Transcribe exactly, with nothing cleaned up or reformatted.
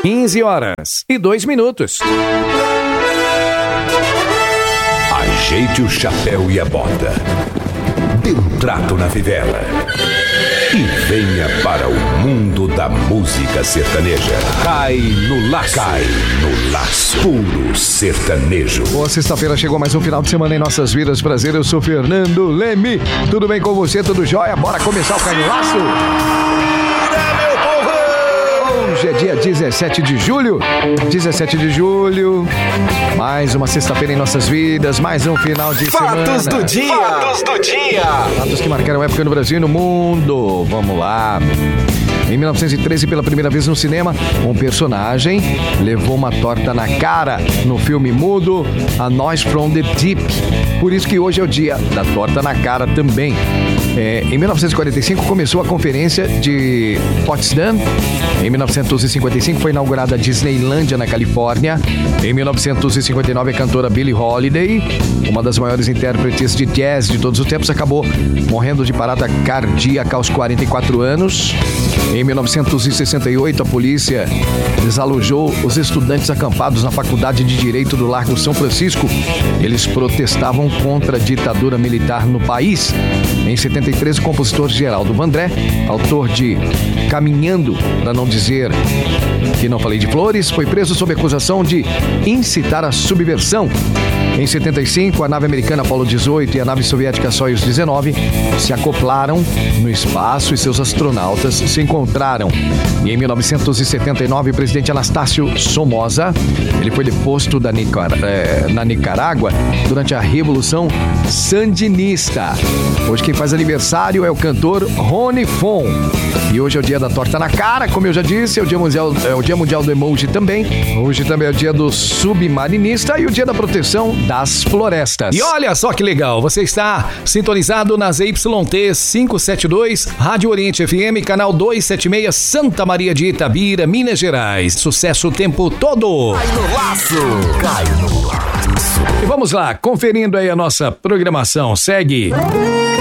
quinze horas e dois minutos. Ajeite o chapéu e a bota. Dê um trato na fivela. E venha para o mundo da música sertaneja. Cai no laço. Cai no laço. Puro sertanejo. Boa sexta-feira, chegou mais um final de semana em nossas vidas. Prazer, eu sou Fernando Leme. Tudo bem com você? Tudo jóia? Bora começar o Cai no Laço? Hoje é dia dezessete de julho. dezessete de julho. Mais uma sexta-feira em nossas vidas. Mais um final de semana. Fatos do dia. Fatos do dia. Fatos que marcaram época no Brasil e no mundo. Vamos lá. Em mil novecentos e treze, pela primeira vez no cinema, um personagem levou uma torta na cara no filme mudo A Noise from the Deep. Por isso que hoje é o dia da torta na cara também. É, em mil novecentos e quarenta e cinco começou a conferência de Potsdam. Em mil novecentos e cinquenta e cinco foi inaugurada a Disneylândia na Califórnia. Em mil novecentos e cinquenta e nove a cantora Billie Holiday, uma das maiores intérpretes de jazz de todos os tempos, acabou morrendo de parada cardíaca aos quarenta e quatro anos. Em mil novecentos e sessenta e oito, a polícia desalojou os estudantes acampados na Faculdade de Direito do Largo São Francisco. Eles protestavam contra a ditadura militar no país. Em setenta e três, o compositor Geraldo Vandré, autor de Caminhando, para não dizer que não falei de flores, foi preso sob acusação de incitar a subversão. Em setenta e cinco, a nave americana Apollo dezoito e a nave soviética Soyuz dezenove se acoplaram no espaço e seus astronautas se encontraram. E em mil novecentos e setenta e nove, o presidente Anastácio Somoza, ele foi deposto da Nicar- eh, na Nicarágua durante a Revolução Sandinista. Hoje quem faz aniversário é o cantor Rony Fon. E hoje é o dia da torta na cara, como eu já disse, é o dia mundial, é o dia mundial do emoji também. Hoje também é o dia do submarinista e o dia da proteção das florestas. E olha só que legal, você está sintonizado nas Y T quinhentos e setenta e dois, Rádio Oriente F M, canal duzentos e setenta e seis, Santa Maria de Itabira, Minas Gerais. Sucesso o tempo todo. Cai no laço. Cai no laço. E vamos lá, conferindo aí a nossa programação. Segue